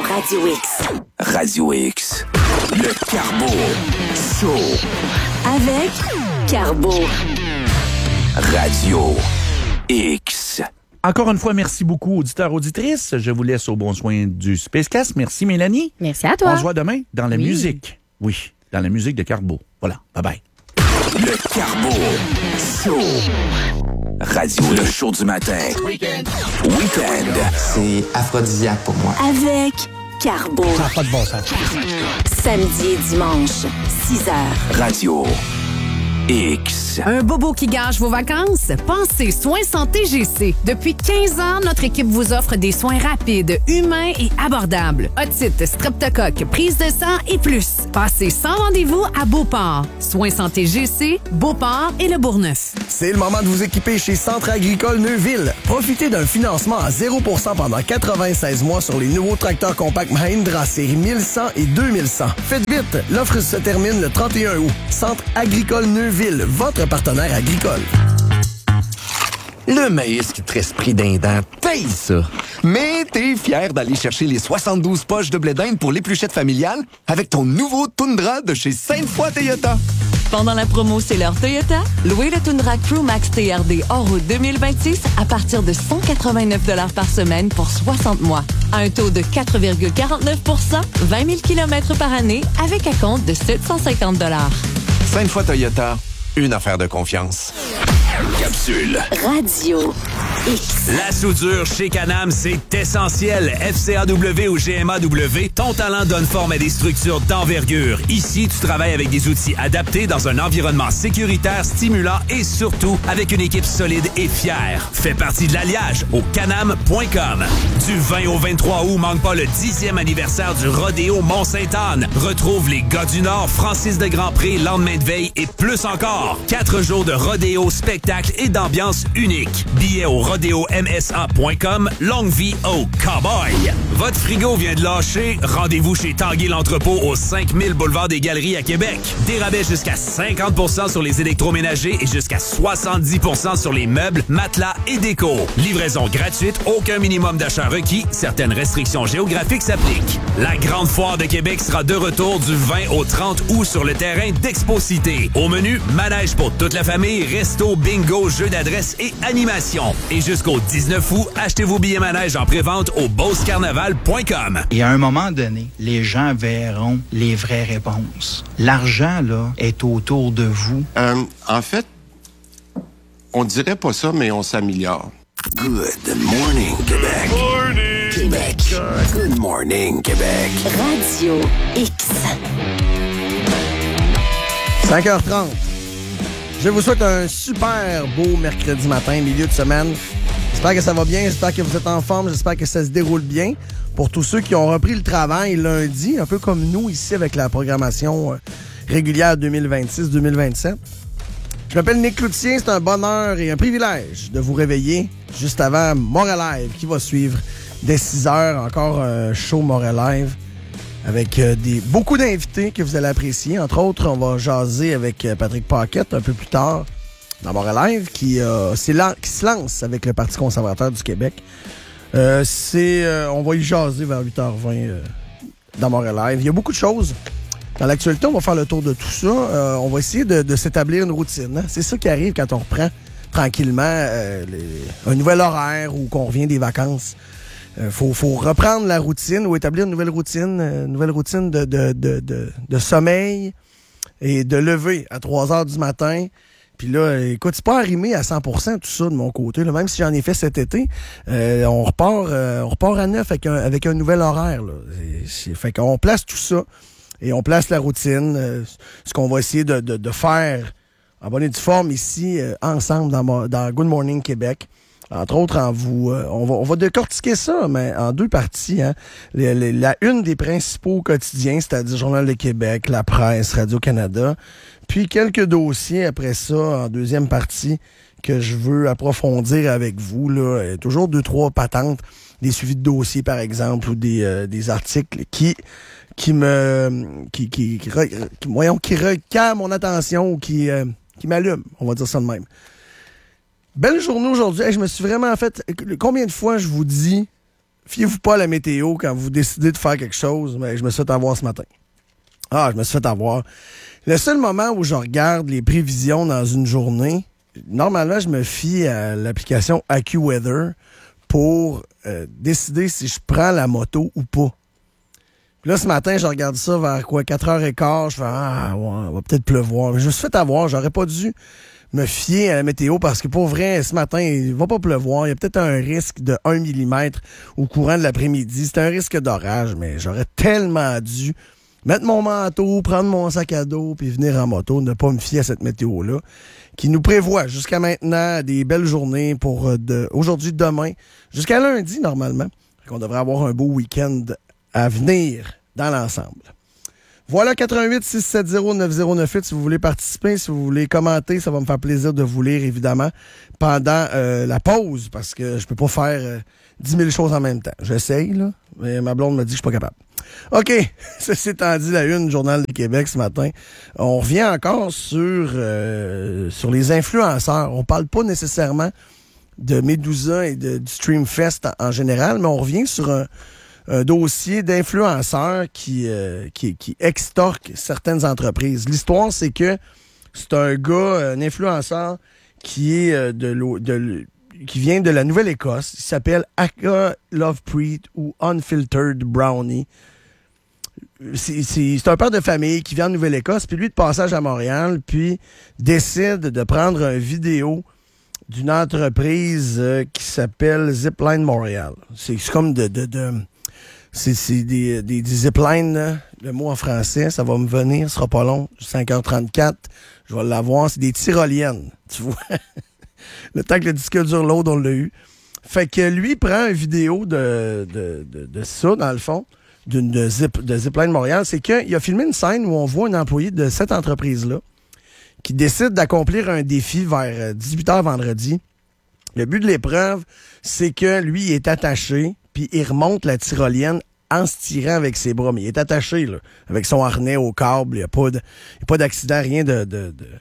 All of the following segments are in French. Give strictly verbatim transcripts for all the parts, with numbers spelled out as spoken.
Radio X. Radio X. Le Carbo Show. Avec Carbo. Radio X. Encore une fois, merci beaucoup, auditeurs, auditrices. Je vous laisse au bon soin du Spacecast. Merci, Mélanie. Merci à toi. On se voit demain dans la oui. musique. Oui, dans la musique de Carbo. Voilà, bye-bye. Le Carbo Show. Radio, le show du matin. Week-end. Week-end. C'est aphrodisiaque pour moi. Avec Carbo. Ça n'a pas de bon sens. Samedi et dimanche, six heures. Radio X. Un bobo qui gâche vos vacances? Pensez Soins Santé G C. Depuis quinze ans, notre équipe vous offre des soins rapides, humains et abordables. Otite, streptocoque, prise de sang et plus. Passez sans rendez-vous à Beauport. Soins Santé G C, Beauport et le Bourgneuf. C'est le moment de vous équiper chez Centre agricole Neuville. Profitez d'un financement à zéro pour cent pendant quatre-vingt-seize mois sur les nouveaux tracteurs compacts Mahindra série mille cent et deux mille cent. Faites vite, l'offre se termine le trente et un août. Centre agricole Neuville, votre partenaire agricole. Le maïs qui te reste pris d'un dent, paye ça. Mais t'es fier d'aller chercher les soixante-douze poches de blé d'Inde pour l'épluchette familiale avec ton nouveau Tundra de chez Sainte-Foy Toyota. Pendant la promo C'est l'heure Toyota, louez le Tundra Crew Max T R D hors route deux mille vingt-six à partir de cent quatre-vingt-neuf dollars par semaine pour soixante mois. À un taux de quatre virgule quarante-neuf pour cent, vingt mille kilomètres par année avec un compte de sept cent cinquante dollars. Sainte-Foy Toyota, une affaire de confiance. Capsule. Radio X. La soudure chez Canam, c'est essentiel. F C A W ou G M A W, ton talent donne forme à des structures d'envergure. Ici, tu travailles avec des outils adaptés dans un environnement sécuritaire, stimulant et surtout avec une équipe solide et fière. Fais partie de l'alliage au canam point com. Du vingt au vingt-trois août, manque pas le dixième anniversaire du Rodéo Mont-Sainte-Anne. Retrouve les gars du Nord, Francis de Grandpré, lendemain de veille et plus encore. Quatre jours de rodéo, spectacle et d'ambiance unique. Billets au rodéo m s a point com. Longue vie au cowboy. Votre frigo vient de lâcher. Rendez-vous chez Tanguy l'Entrepôt au cinq mille boulevard des Galeries à Québec. Des rabais jusqu'à cinquante pour cent sur les électroménagers et jusqu'à soixante-dix pour cent sur les meubles, matelas et déco. Livraison gratuite, aucun minimum d'achat requis. Certaines restrictions géographiques s'appliquent. La Grande Foire de Québec sera de retour du vingt au trente août sur le terrain d'Expo-Cité. Au menu, manège pour toute la famille, resto, bingo, jeux d'adresse et animation. Et jusqu'au dix-neuf août, achetez vos billets manège en prévente au beauce carnaval point com. Et à un moment donné, les gens verront les vraies réponses. L'argent, là, est autour de vous. Euh, en fait, on dirait pas ça, mais on s'améliore. Good morning, Québec. Morning. Québec. Good morning, Québec. Radio X. cinq heures trente. Je vous souhaite un super beau mercredi matin, milieu de semaine. J'espère que ça va bien, j'espère que vous êtes en forme, j'espère que ça se déroule bien. Pour tous ceux qui ont repris le travail lundi, un peu comme nous ici avec la programmation régulière deux mille vingt-six deux mille vingt-sept. Je m'appelle Nick Cloutier, c'est un bonheur et un privilège de vous réveiller juste avant Montréal Live qui va suivre dès six heures, encore un show Montréal Live avec euh, des, beaucoup d'invités que vous allez apprécier. Entre autres, on va jaser avec euh, Patrick Paquette un peu plus tard dans Montréal Live qui, euh, lan- qui se lance avec le Parti conservateur du Québec. Euh, c'est, euh, on va y jaser vers huit heures vingt euh, dans Montréal Live. Il y a beaucoup de choses. Dans l'actualité, on va faire le tour de tout ça. Euh, on va essayer de, de s'établir une routine. Hein? C'est ça qui arrive quand on reprend tranquillement euh, les, un nouvel horaire ou qu'on revient des vacances. Il euh, faut, faut reprendre la routine ou établir une nouvelle routine, une nouvelle routine de, de, de, de, de sommeil et de lever à trois heures du matin. Puis là, écoute, c'est pas arrimé à cent pour cent tout ça de mon côté. Là. Même si j'en ai fait cet été, euh, on repart euh, on repart à neuf avec un, avec un nouvel horaire. Là. C'est, c'est, fait qu'on place tout ça et on place la routine. Euh, ce qu'on va essayer de, de, de faire en bonne et due forme ici, euh, ensemble, dans, dans Good Morning Québec. Entre autres, en vous, euh, on va, on va décortiquer ça, mais en deux parties. Hein. Les, les, la une des principaux quotidiens, c'est-à-dire Journal de Québec, La Presse, Radio-Canada, puis quelques dossiers après ça, en deuxième partie, que je veux approfondir avec vous. Là. Euh, toujours deux, trois patentes, des suivis de dossiers, par exemple, ou des, euh, des articles qui qui me qui qui, qui, qui, qui voyons, qui requièrent mon attention ou qui, euh, qui m'allument, on va dire ça de même. Belle journée aujourd'hui. Hey, je me suis vraiment fait... Combien de fois je vous dis, fiez-vous pas à la météo quand vous décidez de faire quelque chose. Mais je me suis fait avoir ce matin. Ah, je me suis fait avoir. Le seul moment où je regarde les prévisions dans une journée, normalement, je me fie à l'application AccuWeather pour euh, décider si je prends la moto ou pas. Puis là, ce matin, je regarde ça vers quoi, quatre heures quinze, je fais « Ah, ouais, on va peut-être pleuvoir. » Mais je me suis fait avoir, j'aurais pas dû me fier à la météo parce que pour vrai, ce matin, il va pas pleuvoir. Il y a peut-être un risque de un millimètre au courant de l'après-midi. C'est un risque d'orage, mais j'aurais tellement dû mettre mon manteau, prendre mon sac à dos, puis venir en moto, ne pas me fier à cette météo-là, qui nous prévoit jusqu'à maintenant des belles journées pour de, aujourd'hui, demain, jusqu'à lundi, normalement. On devrait avoir un beau week-end à venir dans l'ensemble. Voilà, quatre un huit six sept zéro neuf zéro neuf huit, si vous voulez participer, si vous voulez commenter, ça va me faire plaisir de vous lire, évidemment, pendant euh, la pause, parce que je peux pas faire euh, dix mille choses en même temps. J'essaye, là, mais ma blonde me dit que je suis pas capable. OK, ceci étant dit, la une, Journal du Québec ce matin. On revient encore sur, euh, sur les influenceurs. On parle pas nécessairement de Medusa et de, du Streamfest en, en général, mais on revient sur un, un dossier d'influenceurs qui, euh, qui, qui extorquent certaines entreprises. L'histoire, c'est que c'est un gars, un influenceur qui est euh, de, de qui vient de la Nouvelle-Écosse. Il s'appelle Aka Lovepreet ou Unfiltered Brownie. C'est, c'est, c'est un père de famille qui vient de Nouvelle-Écosse, puis lui, de passage à Montréal, puis décide de prendre une vidéo d'une entreprise euh, qui s'appelle Zipline Montréal. C'est, c'est comme de... de, de c'est, c'est des, des, des ziplines, là. Le mot en français, ça va me venir, ce sera pas long, cinq heures trente-quatre, je vais l'avoir, c'est des tyroliennes, tu vois. Le temps que le disque dur load, on l'a eu. Fait que lui prend une vidéo de, de, de, de ça, dans le fond, d'une de, Zip, de Zipline Montréal. C'est qu'il a filmé une scène où on voit un employé de cette entreprise-là qui décide d'accomplir un défi vers dix-huit heures vendredi. Le but de l'épreuve, c'est que lui, il est attaché, puis il remonte la tyrolienne en se tirant avec ses bras. Mais il est attaché, là, avec son harnais au câble. Il n'y a pas de, il y a pas d'accident, rien de... de, de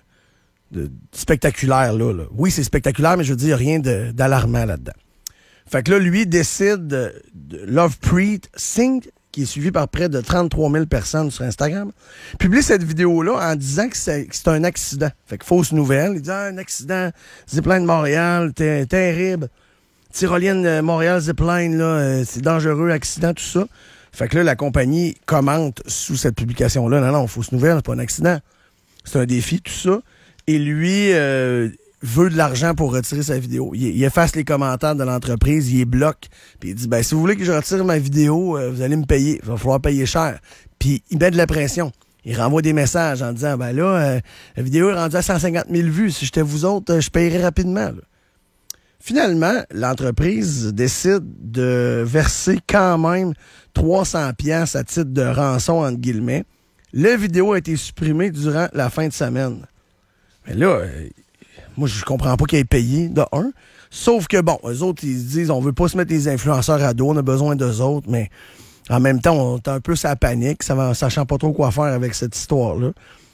De spectaculaire, là, là. Oui, c'est spectaculaire, mais je veux dire, rien de, d'alarmant là-dedans. Fait que là, lui décide de, de Lovepreet Singh, qui est suivi par près de trente-trois mille personnes sur Instagram, publie cette vidéo-là en disant que c'est, que c'est un accident. Fait que fausse nouvelle. Il dit ah, un accident, Zipline de Montréal, t'es terrible. Tyrolienne Montréal Zipline, là, euh, c'est dangereux, accident, tout ça. Fait que là, la compagnie commente sous cette publication-là. Non, non, fausse nouvelle, c'est pas un accident. C'est un défi, tout ça. Et lui euh, veut de l'argent pour retirer sa vidéo. Il, il efface les commentaires de l'entreprise, il les bloque. Puis il dit, ben si vous voulez que je retire ma vidéo, euh, vous allez me payer. Il va falloir payer cher. Puis il met de la pression. Il renvoie des messages en disant, ben là, euh, la vidéo est rendue à cent cinquante mille vues. Si j'étais vous autres, euh, je payerais rapidement. Là. Finalement, l'entreprise décide de verser quand même trois cents piastres à titre de rançon, entre guillemets. La vidéo a été supprimée durant la fin de semaine. Mais là, euh, moi, je comprends pas qu'ils aient payé, de un. Sauf que, bon, eux autres, ils se disent, on veut pas se mettre les influenceurs à dos, on a besoin d'eux autres, mais en même temps, on est un peu sa panique, ça, sachant pas trop quoi faire avec cette histoire-là.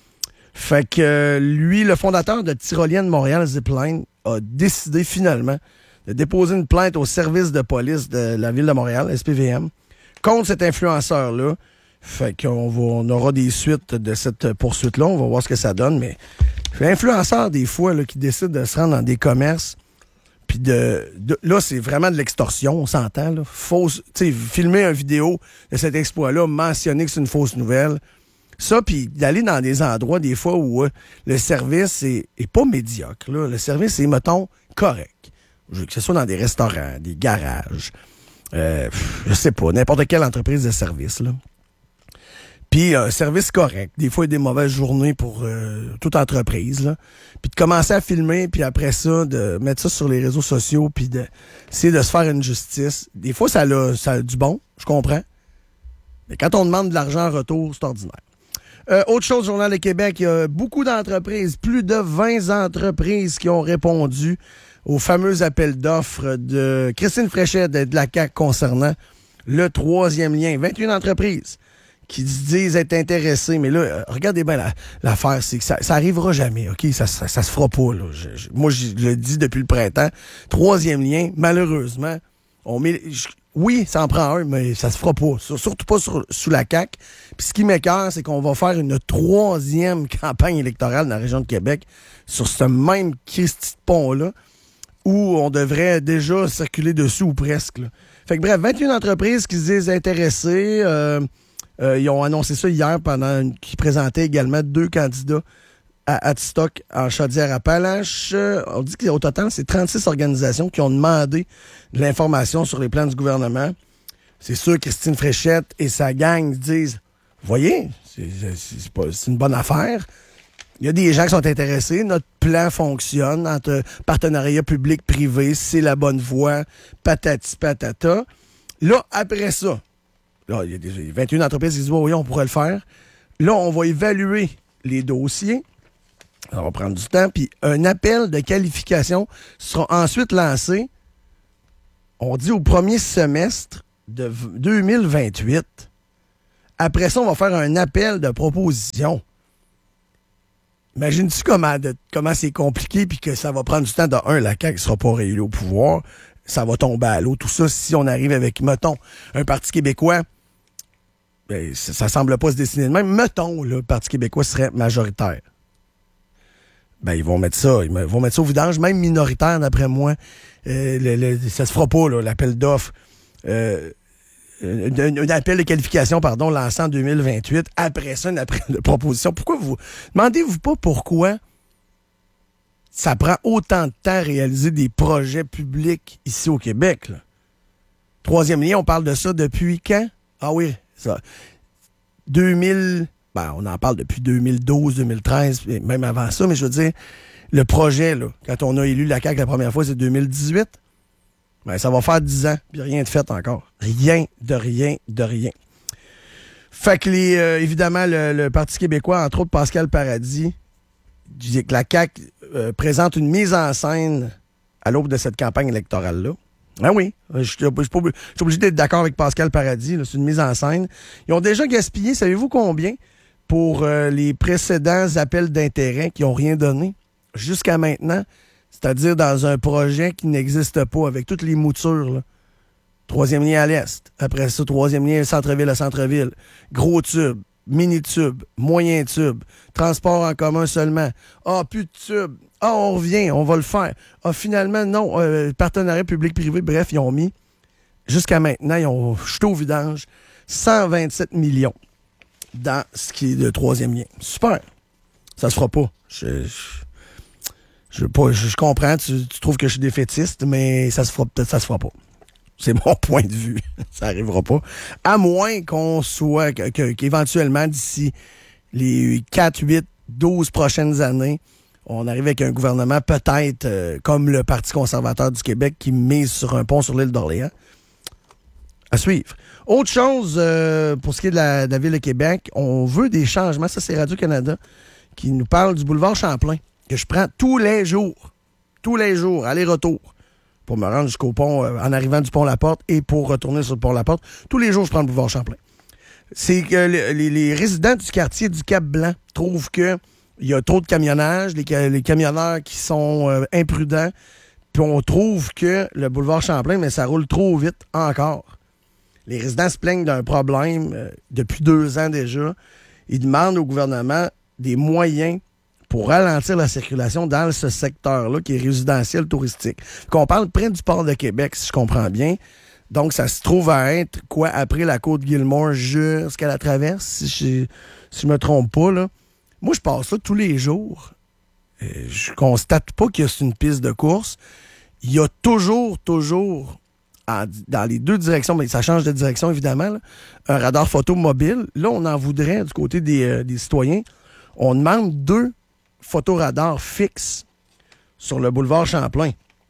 Fait que euh, lui, le fondateur de Tyrolienne Montréal Zipline, a décidé finalement de déposer une plainte au service de police de la Ville de Montréal, S P V M, contre cet influenceur-là. Fait qu'on va, on aura des suites de cette poursuite-là. On va voir ce que ça donne, mais l'influenceur, des fois, là, qui décide de se rendre dans des commerces, puis de, de... Là, c'est vraiment de l'extorsion, on s'entend, là. Fausse... Tu sais, filmer une vidéo de cet exploit-là, mentionner que c'est une fausse nouvelle. Ça, puis d'aller dans des endroits, des fois, où euh, le service est, est pas médiocre, là. Le service est, mettons, correct. Que ce soit dans des restaurants, des garages, euh, je sais pas, n'importe quelle entreprise de service, là. Puis un euh, service correct. Des fois, il y a des mauvaises journées pour euh, toute entreprise, là. Puis de commencer à filmer, puis après ça, de mettre ça sur les réseaux sociaux, puis d'essayer de se faire une justice. Des fois, ça a, ça a du bon, je comprends. Mais quand on demande de l'argent en retour, c'est ordinaire. Euh, autre chose, Journal de Québec, il y a beaucoup d'entreprises, plus de vingt entreprises qui ont répondu au fameux appel d'offres de Christine Fréchette de la C A Q concernant le troisième lien. vingt et une entreprises qui disent être intéressés, mais là, euh, regardez bien la, l'affaire, c'est que ça, ça arrivera jamais, OK? Ça, ça, ça se fera pas, là. Je, je, moi, je le dis depuis le printemps. Troisième lien, malheureusement, on met, je, Oui, ça en prend un, mais ça se fera pas. Surtout pas sur, sous la C A Q. Puis ce qui m'écoeure, c'est qu'on va faire une troisième campagne électorale dans la région de Québec sur ce même Christy de pont-là, où on devrait déjà circuler dessus ou presque. Là. Fait que bref, vingt et une entreprises qui se disent intéressées. Euh, euh, ils ont annoncé ça hier pendant une, qui présentaient également deux candidats à Adstock en Chaudière-Appalaches. Euh, on dit qu'au total, c'est trente-six organisations qui ont demandé de l'information sur les plans du gouvernement. C'est sûr, Christine Fréchette et sa gang disent, voyez, c'est, c'est, c'est, pas, c'est une bonne affaire. Il y a des gens qui sont intéressés. Notre plan fonctionne entre partenariat public-privé, c'est la bonne voie, patati patata. Là, après ça, là, il y a des vingt et une entreprises qui disent, oui, on pourrait le faire. Là, on va évaluer les dossiers. Ça va prendre du temps. Puis un appel de qualification sera ensuite lancé, on dit au premier semestre de deux mille vingt-huit. Après ça, on va faire un appel de proposition. Imagine-tu comment, de, comment c'est compliqué puis que ça va prendre du temps. De un, la C A Q ne sera pas réélue au pouvoir. Ça va tomber à l'eau. Tout ça, si on arrive avec, mettons, un Parti québécois, ben, ça, ça semble pas se dessiner de même. Mettons, là, le Parti québécois serait majoritaire. Ben, ils vont mettre ça. Ils vont mettre ça au vidange, même minoritaire, d'après moi. Euh, le, le, ça se fera pas, là, l'appel d'offres. Euh, un, un appel de qualification, pardon, lancé en deux mille vingt-huit. Après ça, un appel de proposition. Pourquoi vous... Demandez-vous pas pourquoi ça prend autant de temps à réaliser des projets publics ici au Québec, là. Troisième lien, on parle de ça depuis quand? Ah oui, ça. deux mille... Ben, on en parle depuis deux mille douze, deux mille treize, même avant ça, mais je veux dire, le projet, là, quand on a élu la C A Q la première fois, c'est deux mille dix-huit. Ben, ça va faire dix ans, puis rien de fait encore. Rien, de rien, de rien. Fait que, les, euh, évidemment, le, le Parti québécois, entre autres Pascal Paradis, dit que la C A Q euh, présente une mise en scène à l'aube de cette campagne électorale-là. Ah oui, je suis obligé d'être d'accord avec Pascal Paradis, là, c'est une mise en scène. Ils ont déjà gaspillé, savez-vous combien, pour euh, les précédents appels d'intérêt qui n'ont rien donné jusqu'à maintenant, c'est-à-dire dans un projet qui n'existe pas, avec toutes les moutures. Là. Troisième lien à l'est, après ça, troisième lien centre-ville à centre-ville, gros tube, mini-tube, moyen tube, transport en commun seulement. Ah, plus de tube. Ah, on revient, on va le faire. Ah, finalement, non, euh, partenariat public-privé, bref, ils ont mis, jusqu'à maintenant, ils ont jeté au vidange cent vingt-sept millions dans ce qui est le troisième lien. Super. Ça se fera pas. Je, je, je, pas, je, je comprends, tu, tu trouves que je suis défaitiste, mais ça se fera peut-être, ça se fera pas. C'est mon point de vue. Ça arrivera pas. À moins qu'on soit, que, que, qu'éventuellement, d'ici les quatre, huit, douze prochaines années, on arrive avec un gouvernement peut-être euh, comme le Parti conservateur du Québec qui mise sur un pont sur l'île d'Orléans. À suivre. Autre chose, euh, pour ce qui est de la, de la Ville de Québec, on veut des changements. Ça, c'est Radio-Canada qui nous parle du boulevard Champlain, que je prends tous les jours. Tous les jours, aller-retour, pour me rendre jusqu'au pont, euh, en arrivant du pont-La-Porte et pour retourner sur le pont-La-Porte. Tous les jours, je prends le boulevard Champlain. C'est que le, les, les résidents du quartier du Cap-Blanc trouvent que il y a trop de camionnage, les, les camionneurs qui sont euh, imprudents, puis on trouve que le boulevard Champlain, mais ça roule trop vite encore. Les résidents se plaignent d'un problème euh, depuis deux ans déjà. Ils demandent au gouvernement des moyens pour ralentir la circulation dans ce secteur-là qui est résidentiel touristique. Qu'on parle près du port de Québec, si je comprends bien. Donc, ça se trouve à être, quoi, après la côte Gilmore jusqu'à la traverse, si je, si je me trompe pas, là. Moi, je passe ça tous les jours. Euh, je constate pas qu'il y a une piste de course. Il y a toujours, toujours, en, dans les deux directions, mais ça change de direction, évidemment, là, un radar photo mobile. Là, on en voudrait du côté des, euh, des citoyens. On demande deux photoradars fixes sur le boulevard Champlain.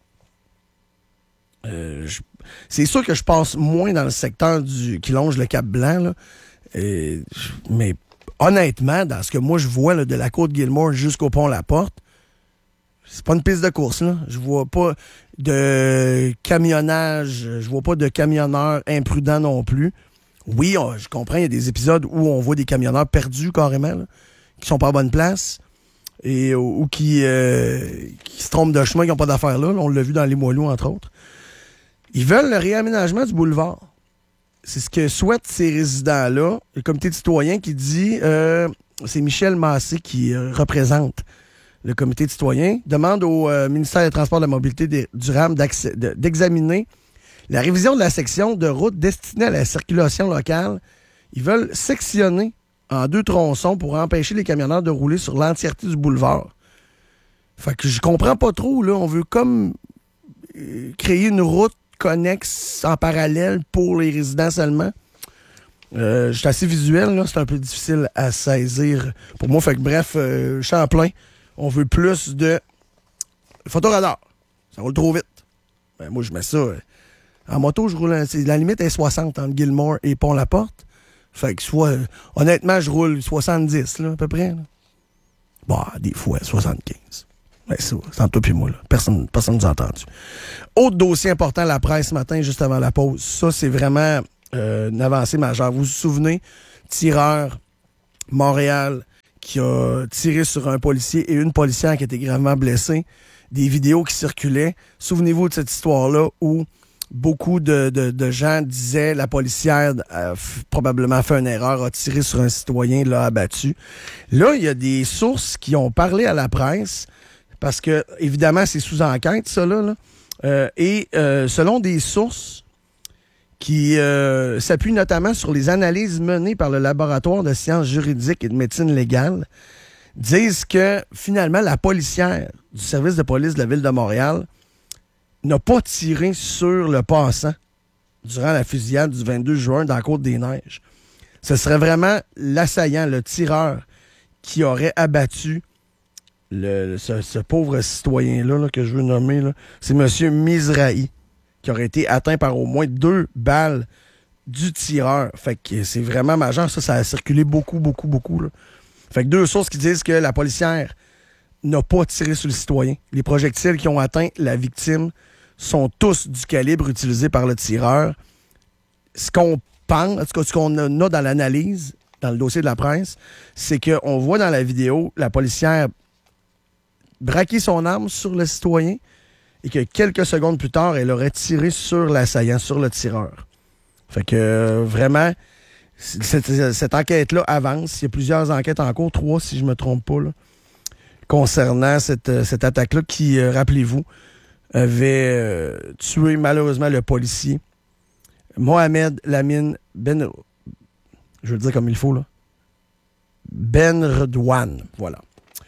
Euh, je, c'est sûr que je passe moins dans le secteur du qui longe le Cap-Blanc, là, euh, mais honnêtement, dans ce que moi je vois là, de la côte Gilmore jusqu'au pont La-Porte, c'est pas une piste de course, là. Je vois pas de camionnage, je vois pas de camionneurs imprudents non plus. Oui, on, je comprends, il y a des épisodes où on voit des camionneurs perdus carrément, là, qui sont pas à bonne place et ou, ou qui, euh, qui se trompent de chemin, qui n'ont pas d'affaires là, là. On l'a vu dans les Moilous, entre autres. Ils veulent le réaménagement du boulevard. C'est ce que souhaitent ces résidents-là. Le comité de citoyens qui dit... Euh, c'est Michel Massé qui euh, représente le comité de citoyens, demande au euh, ministère des Transports et de la Mobilité des, durable de, d'examiner la révision de la section de route destinée à la circulation locale. Ils veulent sectionner en deux tronçons pour empêcher les camionneurs de rouler sur l'entièreté du boulevard. Fait que je comprends pas trop, là. On veut comme euh, créer une route connexe en parallèle pour les résidents seulement. Euh, je suis assez visuel, là. C'est un peu difficile à saisir pour moi. Fait que bref, euh, Champlain, on veut plus de photoradar. Ça roule trop vite. Ben, moi, je mets ça. Euh, en moto, je roule. La limite est soixante entre Gilmore et Pont-la-Porte. Fait que soit, euh, honnêtement, je roule soixante-dix, là, à peu près. Là. Bah, des fois, soixante-quinze. Ben, c'est, c'est entre toi et moi, là. Personne personne nous a entendu. Autre dossier important à la presse ce matin, juste avant la pause. Ça, c'est vraiment euh, une avancée majeure. Vous vous souvenez, tireur, Montréal, qui a tiré sur un policier et une policière qui a été gravement blessée. Des vidéos qui circulaient. Souvenez-vous de cette histoire-là où beaucoup de, de, de gens disaient la policière a f- probablement fait une erreur, a tiré sur un citoyen, l'a abattu. Là, il y a des sources qui ont parlé à la presse parce que, évidemment, c'est sous enquête, ça, là. là. Euh, et euh, selon des sources qui euh, s'appuient notamment sur les analyses menées par le laboratoire de sciences juridiques et de médecine légale, disent que, finalement, la policière du service de police de la Ville de Montréal n'a pas tiré sur le passant durant la fusillade du vingt-deux juin dans la Côte-des-Neiges. Ce serait vraiment l'assaillant, le tireur, qui aurait abattu le, ce, ce pauvre citoyen-là là, que je veux nommer. Là. C'est M. Mizrahi, qui aurait été atteint par au moins deux balles du tireur. Fait que c'est vraiment majeur. Ça, ça a circulé beaucoup, beaucoup, beaucoup. Là. Fait que deux sources qui disent que la policière n'a pas tiré sur le citoyen. Les projectiles qui ont atteint la victime sont tous du calibre utilisé par le tireur. Ce qu'on pense, en tout cas, ce qu'on a dans l'analyse, dans le dossier de la presse, c'est qu'on voit dans la vidéo la policière braquer son arme sur le citoyen et que quelques secondes plus tard, elle aurait tiré sur l'assaillant, sur le tireur. Fait que, euh, vraiment, cette, cette enquête-là avance. Il y a plusieurs enquêtes en cours, trois si je ne me trompe pas, là, concernant cette, cette attaque-là qui, euh, rappelez-vous, avait euh, tué malheureusement le policier Mohamed Lamine Ben... Je veux le dire comme il faut, là. Ben Redouane. Voilà.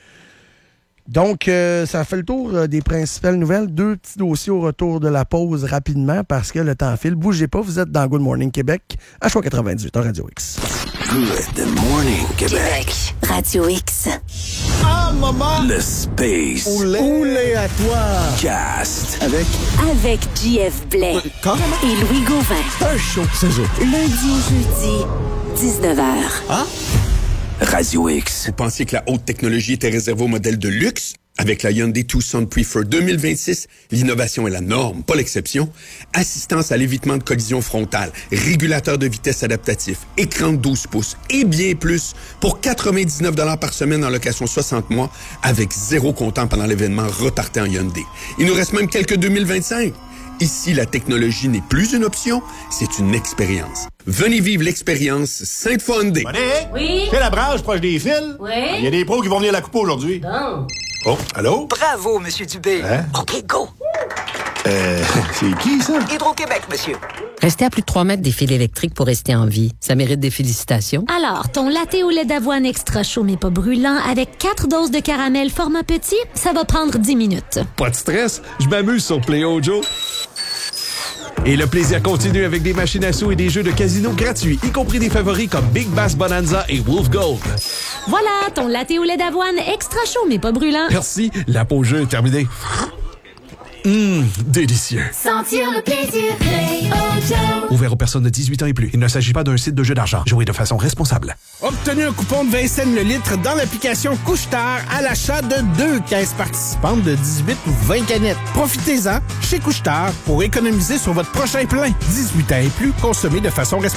Donc, euh, ça fait le tour euh, des principales nouvelles. Deux petits dossiers au retour de la pause rapidement parce que le temps file. Bougez pas, vous êtes dans Good Morning Québec à Choix quatre-vingt-dix-huit en Radio X. Good Morning Québec. Radio X. Ah, maman! Le Space. Oulé, Oulé à toi! Cast. Avec... Avec J F Blais. Comment? Et Louis Gauvin. C'est un show, c'est ça. Lundi au jeudi, dix-neuf heures. Hein? Radio X. Vous pensiez que la haute technologie était réservée aux modèles de luxe? Avec la Hyundai Tucson Prefer deux mille vingt-six, l'innovation est la norme, pas l'exception. Assistance à l'évitement de collision frontale, régulateur de vitesse adaptatif, écran de douze pouces et bien plus pour quatre-vingt-dix-neuf dollars par semaine en location soixante mois avec zéro comptant pendant l'événement Repartez en Hyundai. Il nous reste même quelques deux mille vingt-cinq. Ici, la technologie n'est plus une option, c'est une expérience. Venez vivre l'expérience Sainte-Foy Hyundai. Oui? C'est la branche proche des fils? Oui? Il y a des pros qui vont venir la couper aujourd'hui. Bon. Oh, allô? Bravo, Monsieur Dubé. Hein? OK, go. Euh, c'est qui, ça? Hydro-Québec, monsieur. Rester à plus de trois mètres des fils électriques pour rester en vie, ça mérite des félicitations. Alors, ton latte au lait d'avoine extra chaud mais pas brûlant avec quatre doses de caramel format petit, ça va prendre dix minutes. Pas de stress, je m'amuse sur Play Ojo. Et le plaisir continue avec des machines à sous et des jeux de casino gratuits, y compris des favoris comme Big Bass Bonanza et Wolf Gold. Voilà, ton latte au lait d'avoine extra chaud mais pas brûlant. Merci, la pause jeu est terminée. Hum, délicieux. Sentir le plaisir, Play Ojo. Ouvert aux personnes de dix-huit ans et plus. Il ne s'agit pas d'un site de jeu d'argent. Jouez de façon responsable. Obtenez un coupon de vingt cents le litre dans l'application Couche-Tard à l'achat de deux caisses participantes de dix-huit ou vingt canettes. Profitez-en chez Couche-Tard pour économiser sur votre prochain plein. dix-huit ans et plus, consommez de façon responsable.